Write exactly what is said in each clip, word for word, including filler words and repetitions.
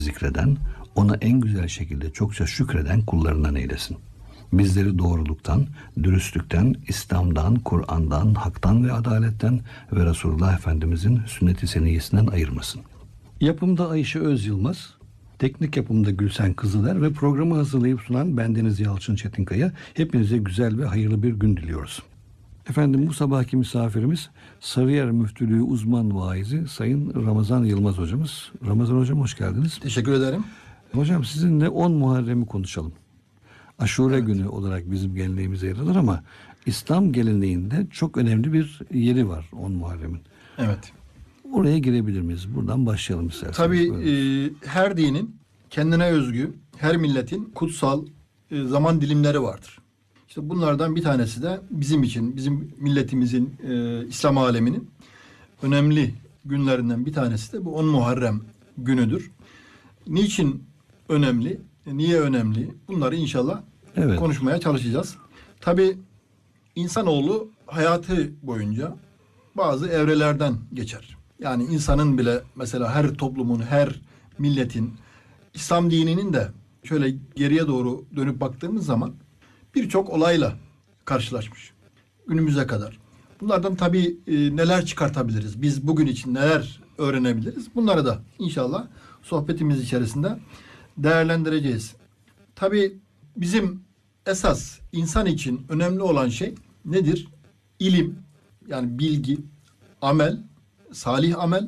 zikreden, ona en güzel şekilde çokça şükreden kullarından eylesin. Bizleri doğruluktan, dürüstlükten, İslam'dan, Kur'an'dan, haktan ve adaletten ve Resulullah Efendimizin sünnet-i seniyyesinden ayırmasın. Yapımda Ayşe Öz Yılmaz, teknik yapımda Gülsen Kızıler ve programı hazırlayıp sunan bendeniz Yalçın Çetinkaya. Hepinize güzel ve hayırlı bir gün diliyoruz. Efendim, bu sabahki misafirimiz Sarıyer Müftülüğü uzman vaizi Sayın Ramazan Yılmaz hocamız. Ramazan hocam, hoş geldiniz. Teşekkür ederim. Hocam, sizinle on Muharrem'i konuşalım. Aşure Evet. günü olarak bizim geleneğimize yer alır ama İslam geleneğinde çok önemli bir yeri var on Muharrem'in. Evet. Oraya girebilir miyiz? Buradan başlayalım isterseniz. Tabii e, her dinin kendine özgü, her milletin kutsal e, zaman dilimleri vardır. İşte bunlardan bir tanesi de bizim için, bizim milletimizin, e, İslam aleminin önemli günlerinden bir tanesi de bu on Muharrem günüdür. Niçin önemli? Niye önemli? Bunları inşallah Evet. konuşmaya çalışacağız. Tabii insanoğlu hayatı boyunca bazı evrelerden geçer. Yani insanın bile mesela her toplumun, her milletin, İslam dininin de şöyle geriye doğru dönüp baktığımız zaman birçok olayla karşılaşmış günümüze kadar. Bunlardan tabii e, neler çıkartabiliriz? Biz bugün için neler öğrenebiliriz? Bunları da inşallah sohbetimiz içerisinde değerlendireceğiz. Tabii bizim esas insan için önemli olan şey nedir? İlim, yani bilgi, amel, salih amel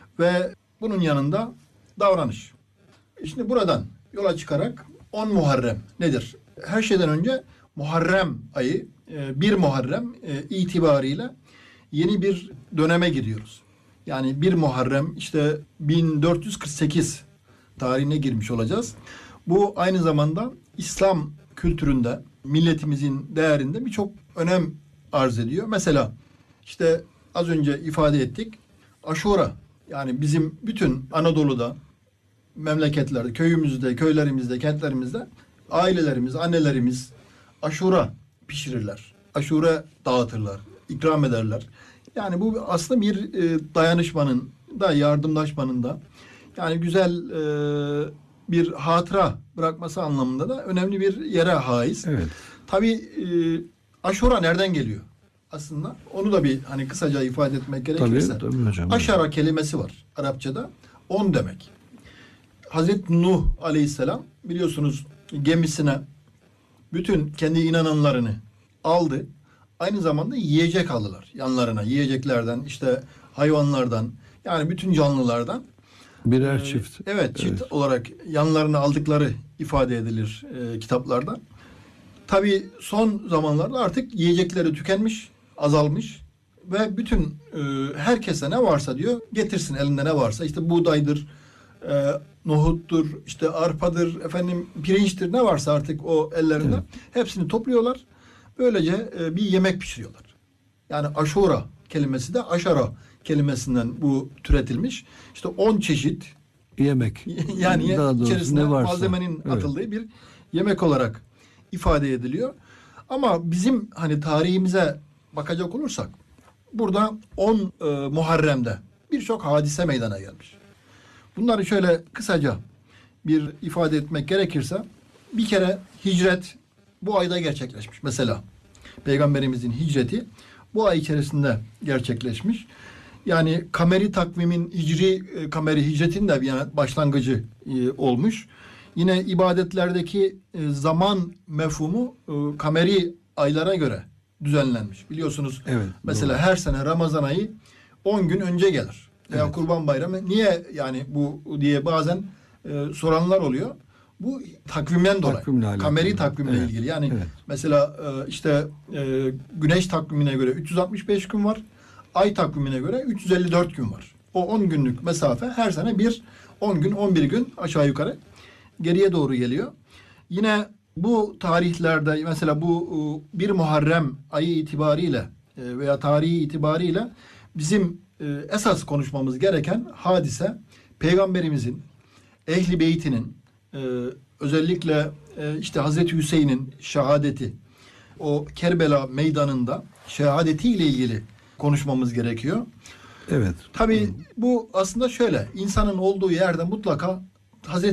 ve bunun yanında davranış. Şimdi buradan yola çıkarak on Muharrem nedir? Her şeyden önce Muharrem ayı, bir Muharrem itibariyle yeni bir döneme giriyoruz. Yani bir Muharrem işte bin dört yüz kırk sekiz tarihine girmiş olacağız. Bu aynı zamanda İslam kültüründe, milletimizin değerinde birçok önem arz ediyor. Mesela işte az önce ifade ettik. Aşura, yani bizim bütün Anadolu'da, memleketlerde, köyümüzde, köylerimizde, kentlerimizde ailelerimiz, annelerimiz aşura pişirirler. Aşure dağıtırlar, ikram ederler. Yani bu aslında bir e, dayanışmanın da, yardımlaşmanın da, yani güzel e, bir hatıra bırakması anlamında da önemli bir yere haiz. Evet. Tabii e, aşura nereden geliyor? Aslında onu da bir hani kısaca ifade etmek gerekirse. Tabii, tabii hocam. Aşara kelimesi var Arapçada. On demek. Hazreti Nuh Aleyhisselam biliyorsunuz gemisine bütün kendi inananlarını aldı. Aynı zamanda yiyecek aldılar yanlarına. Yiyeceklerden, işte hayvanlardan, yani bütün canlılardan. Birer Ee, çift. Evet, çift Evet. olarak yanlarına aldıkları ifade edilir e, kitaplarda. Tabii son zamanlarda artık yiyecekleri tükenmiş, azalmış ve bütün e, herkese ne varsa diyor getirsin, elinde ne varsa, işte buğdaydır, e, nohuttur, işte arpadır, efendim pirinçtir, ne varsa artık o ellerinde, Evet. hepsini topluyorlar. Böylece e, bir yemek pişiriyorlar. Yani aşura kelimesi de aşara kelimesinden bu türetilmiş. İşte on çeşit Yemek. yani Daha doğrusu içerisinde ne varsa. malzemenin Evet. atıldığı bir yemek olarak ifade ediliyor. Ama bizim hani tarihimize bakacak olursak burada on e, Muharrem'de birçok hadise meydana gelmiş. Bunları şöyle kısaca bir ifade etmek gerekirse, bir kere hicret bu ayda gerçekleşmiş. Mesela Peygamberimizin hicreti bu ay içerisinde gerçekleşmiş. Yani kameri takvimin hicri e, kameri hicretin de yani başlangıcı e, olmuş. Yine ibadetlerdeki e, zaman mefhumu e, kameri aylara göre düzenlenmiş. Biliyorsunuz Evet, mesela doğru. her sene Ramazan ayı on gün önce gelir. Veya Evet. Kurban Bayramı. Niye yani bu diye bazen e, soranlar oluyor. Bu takvimden dolayı. Takvimle alakalı. Kameri takvimle Evet. ilgili. Yani Evet. mesela e, işte e, güneş takvimine göre üç yüz altmış beş gün var. Ay takvimine göre üç yüz elli dört gün var. O on günlük mesafe her sene bir on gün, on bir gün aşağı yukarı geriye doğru geliyor. Yine bu tarihlerde mesela bu bir Muharrem ayı itibariyle veya tarihi itibariyle bizim esas konuşmamız gereken hadise Peygamberimizin Ehli Beytinin özellikle işte Hazreti Hüseyin'in şehadeti, o Kerbela meydanında şehadetiyle ilgili konuşmamız gerekiyor. Evet. Tabii bu aslında şöyle, insanın olduğu yerde mutlaka Hazreti